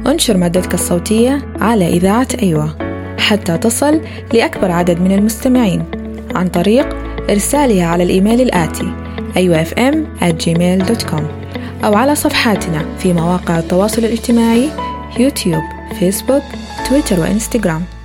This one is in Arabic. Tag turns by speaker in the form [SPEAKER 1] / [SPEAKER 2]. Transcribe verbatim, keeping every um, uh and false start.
[SPEAKER 1] انشر مادتك الصوتية على إذاعة أيوة حتى تصل لأكبر عدد من المستمعين عن طريق إرسالها على الإيميل الآتي أيوة إف إم آت جيميل دوت كوم أو على صفحاتنا في مواقع التواصل الاجتماعي يوتيوب، فيسبوك، تويتر وإنستغرام.